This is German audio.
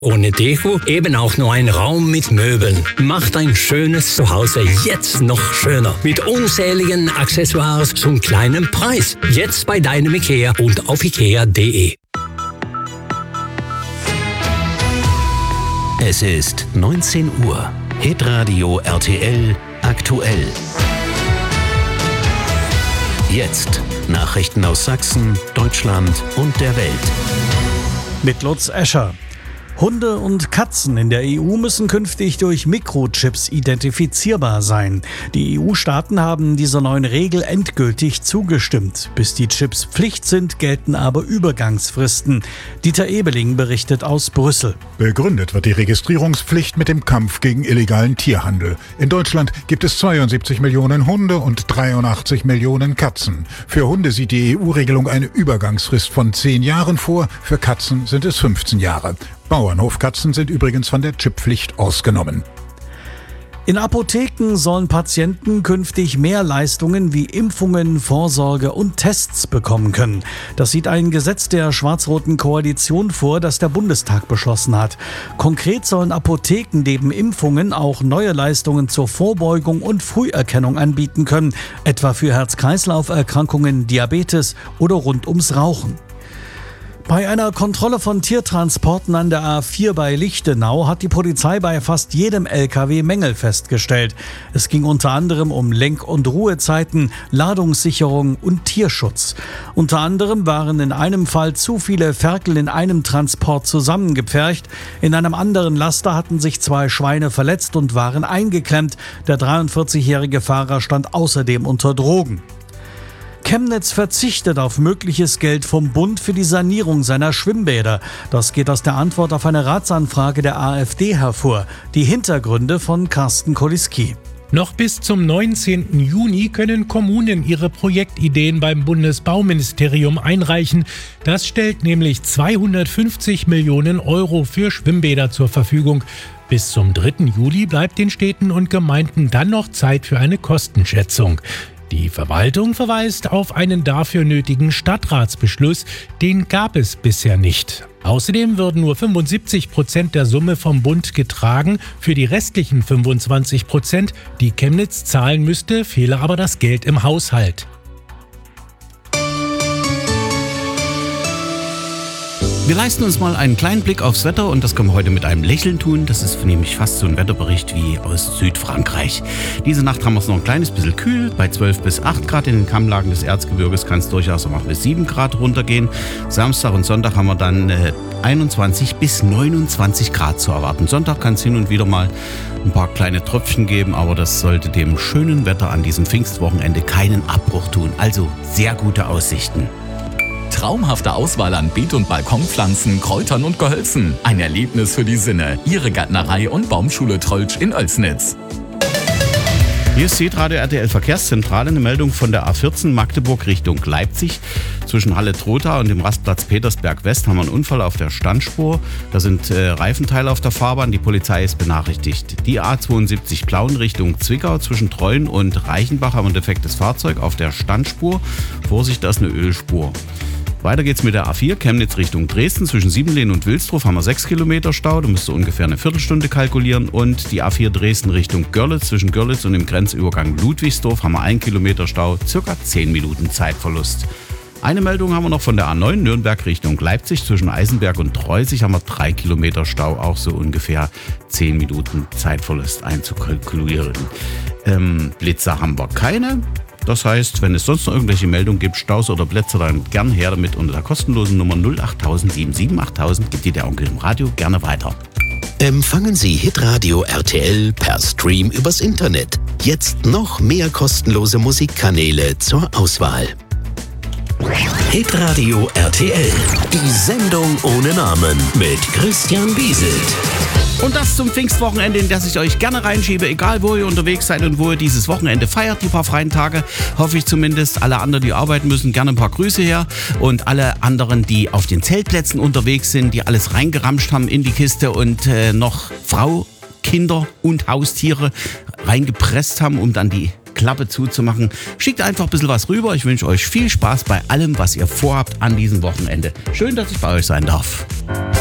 Ohne Deko eben auch nur ein Raum mit Möbeln. Macht ein schönes Zuhause jetzt noch schöner. Mit unzähligen Accessoires zum kleinen Preis. Jetzt bei deinem IKEA und auf ikea.de. Es ist 19 Uhr. Hitradio RTL aktuell. Jetzt Nachrichten aus Sachsen, Deutschland und der Welt. Mit Lutz Escher. Hunde und Katzen in der EU müssen künftig durch Mikrochips identifizierbar sein. Die EU-Staaten haben dieser neuen Regel endgültig zugestimmt. Bis die Chips Pflicht sind, gelten aber Übergangsfristen. Dieter Ebeling berichtet aus Brüssel. Begründet wird die Registrierungspflicht mit dem Kampf gegen illegalen Tierhandel. In Deutschland gibt es 72 Millionen Hunde und 83 Millionen Katzen. Für Hunde sieht die EU-Regelung eine Übergangsfrist von 10 Jahren vor, für Katzen sind es 15 Jahre. Bauernhofkatzen sind übrigens von der Chipppflicht ausgenommen. In Apotheken sollen Patienten künftig mehr Leistungen wie Impfungen, Vorsorge und Tests bekommen können. Das sieht ein Gesetz der schwarz-roten Koalition vor, das der Bundestag beschlossen hat. Konkret sollen Apotheken neben Impfungen auch neue Leistungen zur Vorbeugung und Früherkennung anbieten können, etwa für Herz-Kreislauf-Erkrankungen, Diabetes oder rund ums Rauchen. Bei einer Kontrolle von Tiertransporten an der A4 bei Lichtenau hat die Polizei bei fast jedem LKW Mängel festgestellt. Es ging unter anderem um Lenk- und Ruhezeiten, Ladungssicherung und Tierschutz. Unter anderem waren in einem Fall zu viele Ferkel in einem Transport zusammengepfercht. In einem anderen Laster hatten sich 2 Schweine verletzt und waren eingeklemmt. Der 43-jährige Fahrer stand außerdem unter Drogen. Chemnitz verzichtet auf mögliches Geld vom Bund für die Sanierung seiner Schwimmbäder. Das geht aus der Antwort auf eine Ratsanfrage der AfD hervor. Die Hintergründe von Carsten Koliski. Noch bis zum 19. Juni können Kommunen ihre Projektideen beim Bundesbauministerium einreichen. Das stellt nämlich 250 Millionen Euro für Schwimmbäder zur Verfügung. Bis zum 3. Juli bleibt den Städten und Gemeinden dann noch Zeit für eine Kostenschätzung. Die Verwaltung verweist auf einen dafür nötigen Stadtratsbeschluss, den gab es bisher nicht. Außerdem würden nur 75% der Summe vom Bund getragen. Für die restlichen 25%, die Chemnitz zahlen müsste, fehle aber das Geld im Haushalt. Wir leisten uns mal einen kleinen Blick aufs Wetter und das können wir heute mit einem Lächeln tun. Das ist nämlich fast so ein Wetterbericht wie aus Südfrankreich. Diese Nacht haben wir es noch ein kleines bisschen kühl. Bei 12 bis 8 Grad in den Kammlagen des Erzgebirges kann es durchaus auch bis 7 Grad runtergehen. Samstag und Sonntag haben wir dann 21 bis 29 Grad zu erwarten. Sonntag kann es hin und wieder mal ein paar kleine Tröpfchen geben, aber das sollte dem schönen Wetter an diesem Pfingstwochenende keinen Abbruch tun. Also sehr gute Aussichten. Traumhafte Auswahl an Beet- und Balkonpflanzen, Kräutern und Gehölzen. Ein Erlebnis für die Sinne. Ihre Gärtnerei und Baumschule Trolltsch in Oelsnitz. Hier ist Hitradio RTL Verkehrszentrale, eine Meldung von der A14 Magdeburg Richtung Leipzig. Zwischen Halle-Trotha und dem Rastplatz Petersberg West haben wir einen Unfall auf der Standspur. Da sind Reifenteile auf der Fahrbahn, die Polizei ist benachrichtigt. Die A72 Plauen Richtung Zwickau zwischen Treuen und Reichenbach haben ein defektes Fahrzeug auf der Standspur. Vorsicht, da ist eine Ölspur. Weiter geht's mit der A4 Chemnitz Richtung Dresden. Zwischen Siebenlehn und Wilsdruf haben wir 6 Kilometer Stau. Da müsst ihr ungefähr eine Viertelstunde kalkulieren. Und die A4 Dresden Richtung Görlitz. Zwischen Görlitz und dem Grenzübergang Ludwigsdorf haben wir 1 Kilometer Stau. Circa 10 Minuten Zeitverlust. Eine Meldung haben wir noch von der A9 Nürnberg Richtung Leipzig. Zwischen Eisenberg und Treusig haben wir 3 Kilometer Stau. Auch so ungefähr 10 Minuten Zeitverlust einzukalkulieren. Blitzer haben wir keine. Das heißt, wenn es sonst noch irgendwelche Meldungen gibt, Staus oder Blitzer, dann gern her damit unter der kostenlosen Nummer 08000 77880. Gibt dir der Onkel im Radio gerne weiter. Empfangen Sie Hitradio RTL per Stream übers Internet. Jetzt noch mehr kostenlose Musikkanäle zur Auswahl. Hitradio RTL, die Sendung ohne Namen mit Christian Wieselt. Und das zum Pfingstwochenende, in das ich euch gerne reinschiebe, egal wo ihr unterwegs seid und wo ihr dieses Wochenende feiert, die paar freien Tage, hoffe ich zumindest. Alle anderen, die arbeiten müssen, gerne ein paar Grüße her. Und alle anderen, die auf den Zeltplätzen unterwegs sind, die alles reingeramscht haben in die Kiste und noch Frau, Kinder und Haustiere reingepresst haben, um dann die Klappe zuzumachen. Schickt einfach ein bisschen was rüber. Ich wünsche euch viel Spaß bei allem, was ihr vorhabt an diesem Wochenende. Schön, dass ich bei euch sein darf.